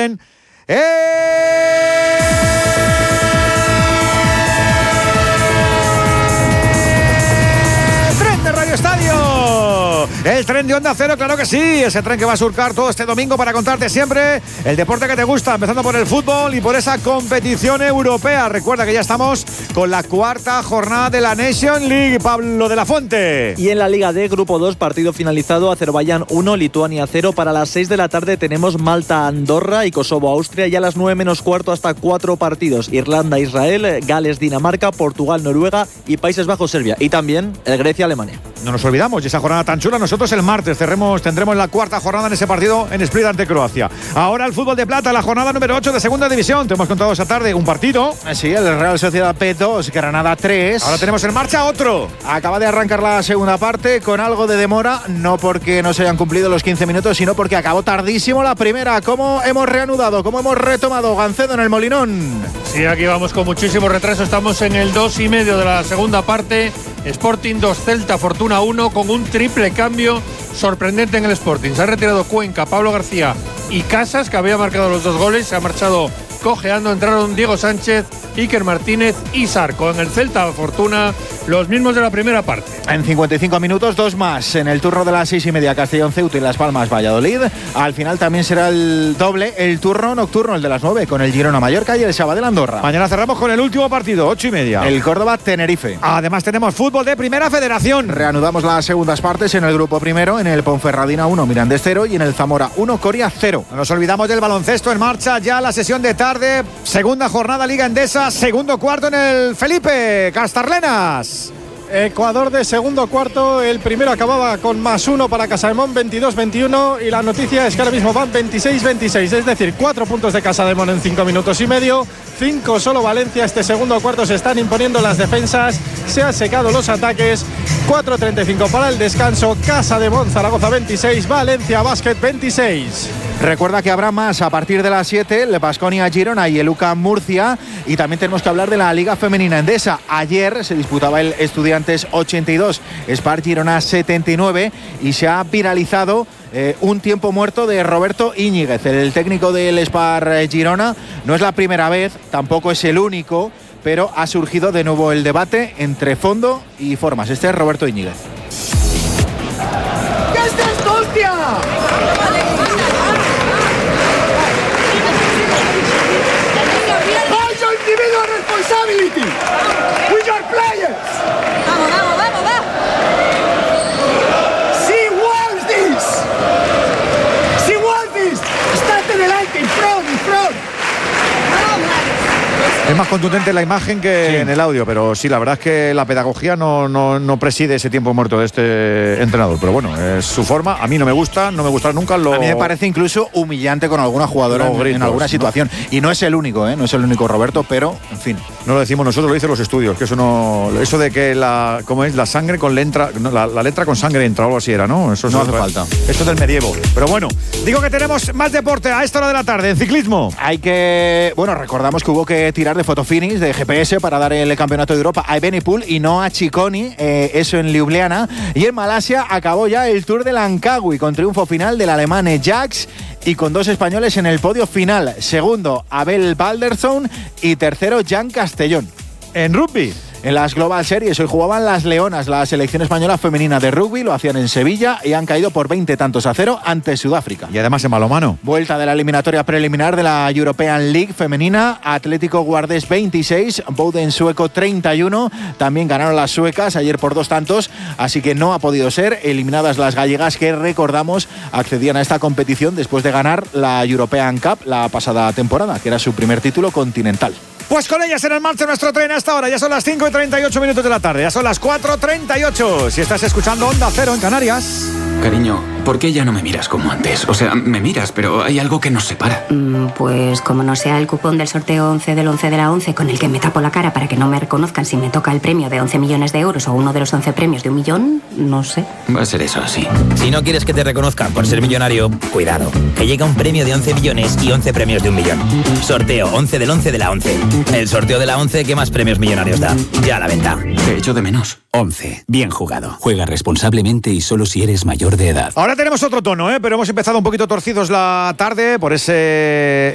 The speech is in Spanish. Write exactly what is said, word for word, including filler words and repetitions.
en... ¡Eh! ¡Tren de Radio Estadio! El tren de Onda Cero, claro que sí. Ese tren que va a surcar todo este domingo para contarte siempre el deporte que te gusta, empezando por el fútbol y por esa competición europea. Recuerda que ya estamos con la cuarta jornada de la Nation League. Pablo de la Fuente. Y en la Liga D, Grupo dos, partido finalizado, Azerbaiyán uno, Lituania cero. Para las seis de la tarde tenemos Malta-Andorra y Kosovo-Austria. Y a las nueve menos cuarto hasta cuatro partidos. Irlanda-Israel, Gales-Dinamarca, Portugal-Noruega y Países Bajos-Serbia. Y también el Grecia-Alemania. No nos olvidamos, y esa jornada tan chula, nosotros el martes cerremos, tendremos la cuarta jornada en ese partido en Split ante Croacia. Ahora el fútbol de plata, la jornada número ocho de segunda división. Te hemos contado esa tarde un partido. Sí, el Real Sociedad P dos, Granada tres. Ahora tenemos en marcha otro. Acaba de arrancar la segunda parte con algo de demora, no porque no se hayan cumplido los quince minutos, sino porque acabó tardísimo la primera. ¿Cómo hemos reanudado? ¿Cómo hemos retomado? Gancedo en el Molinón. Sí, aquí vamos con muchísimo retraso. Estamos en el dos y medio de la segunda parte. Sporting dos, Celta Fortuna uno, con un triple cambio sorprendente en el Sporting. Se ha retirado Cuenca, Pablo García y Casas, que había marcado los dos goles. Se ha marchado cojeando. Entraron Diego Sánchez, Iker Martínez y Sarco. En el Celta Fortuna, los mismos de la primera parte. En cincuenta y cinco minutos, dos más. En el turno de las seis y media, Castellón Ceuta y Las Palmas Valladolid. Al final también será el doble, el turno nocturno, el de las nueve, con el Girona Mallorca y el Sabadell Andorra. Mañana cerramos con el último partido, ocho y media. El Córdoba Tenerife. Además tenemos fútbol de Primera Federación. Reanudamos las segundas partes en el grupo primero, en el Ponferradina uno, Mirandés cero y en el Zamora uno, Coria cero. No nos olvidamos del baloncesto. En marcha ya la sesión de tarde, segunda jornada Liga Endesa, segundo cuarto en el Felipe Castarlenas. Ecuador de segundo cuarto, el primero acababa con más uno para Casademón, veintidós veintiuno, y la noticia es que ahora mismo van veintiséis veintiséis, es decir, cuatro puntos de Casademón en cinco minutos y medio, cinco solo Valencia. Este segundo cuarto se están imponiendo las defensas, se han secado los ataques. Cuatro treinta y cinco para el descanso. Casademón Zaragoza veintiséis, Valencia Basket veintiséis. Recuerda que habrá más a partir de las siete, el Baskonia Girona y el U C A M Murcia. Y también tenemos que hablar de la Liga Femenina Endesa. Ayer se disputaba el Estudiantes ochenta y dos, Spar Girona setenta y nueve, y se ha viralizado eh, un tiempo muerto de Roberto Íñiguez, el técnico del Spar Girona. No es la primera vez, tampoco es el único, pero ha surgido de nuevo el debate entre fondo y formas. Este es Roberto Íñiguez. ¿Qué es esto, hostia? Individual responsibility with your players. Vamos, vamos, vamos, vamos. She wants this. She wants this. Estate delante, in front, in front. Es más contundente la imagen que sí. en el audio, pero sí, la verdad es que la pedagogía no, no, no preside ese tiempo muerto de este entrenador. Pero bueno, es su forma. A mí no me gusta, no me gusta nunca. Lo... A mí me parece incluso humillante con alguna jugadora en, gritos, en alguna situación. ¿no? Y no es el único, ¿eh? No es el único Roberto, pero, en fin. No lo decimos nosotros, lo dicen los estudios, que eso no... Eso de que la... ¿Cómo es? La sangre con letra... No, la, la letra con sangre entra, o algo así era, ¿no? Eso no hace falta. Esto es del medievo. Pero bueno, digo que tenemos más deporte a esta hora de la tarde, en ciclismo. Hay que... Bueno, recordamos que hubo que tirar de fotofinish, de G P S, para dar el campeonato de Europa a Evenepoel y no a Ciccone, eh, eso en Ljubljana. Y en Malasia acabó ya el Tour de Langkawi con triunfo final del alemán Jax y con dos españoles en el podio final. Segundo, Abel Baldersson, y tercero, Jan Castellón. En rugby. En las Global Series hoy jugaban las Leonas, la selección española femenina de rugby, lo hacían en Sevilla y han caído por veinte tantos a cero ante Sudáfrica. Y además en balonmano. Vuelta de la eliminatoria preliminar de la European League femenina, Atlético Guardés veintiséis, Boden sueco treinta y uno, también ganaron las suecas ayer por dos tantos, así que no ha podido ser, eliminadas las gallegas que recordamos accedían a esta competición después de ganar la European Cup la pasada temporada, que era su primer título continental. Pues con ellas en el marcha nuestro tren hasta ahora. Ya son las cinco y treinta y ocho minutos de la tarde. Ya son las cuatro y treinta y ocho. Si estás escuchando Onda Cero en Canarias. Cariño, ¿por qué ya no me miras como antes? O sea, me miras, pero hay algo que nos separa. Mm, pues como no sea el cupón del sorteo once del once de la once con el que me tapo la cara para que no me reconozcan si me toca el premio de once millones de euros o uno de los once premios de un millón, no sé. Va a ser eso, sí. Si no quieres que te reconozcan por ser millonario, cuidado, que llega un premio de once millones y once premios de un millón. Sorteo once del once de la once. El sorteo de la once que más premios millonarios da. Ya a la venta. Te echo de menos. once. Bien jugado. Juega responsablemente y solo si eres mayor de edad. Ahora tenemos otro tono, ¿eh? Pero hemos empezado un poquito torcidos la tarde por ese